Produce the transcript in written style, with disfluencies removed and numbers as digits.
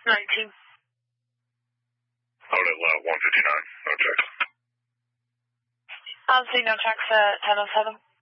19. Out at 159. No checks. Obviously no checks at 10:07.